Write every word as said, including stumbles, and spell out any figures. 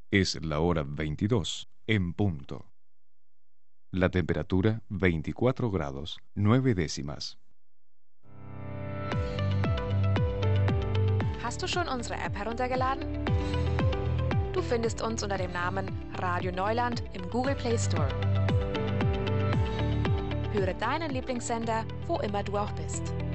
Es la hora veintidós, en punto. La temperatura veinticuatro grados, nueve décimas. Hast du schon unsere App heruntergeladen? Du findest uns unter dem Namen Radio Neuland im Google Play Store. Höre deinen Lieblingssender, wo immer du auch bist.